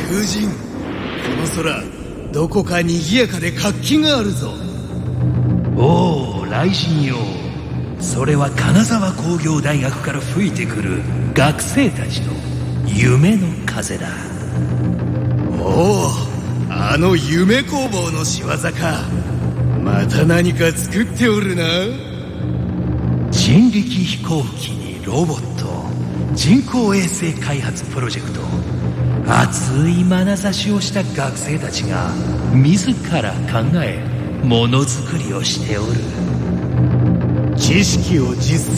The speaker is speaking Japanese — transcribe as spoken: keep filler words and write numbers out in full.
風神、この空どこか賑やかで活気があるぞ。 おお、雷神よ。それは金沢工業大学から吹いてくる学生たちの夢の風だ。 おお、あの夢工房の仕業か。また何か作っておるな。 人力飛行機にロボット、人工衛星開発プロジェクト、熱い眼差しをした学生たちが自ら考えものづくりをしておる。 知識を実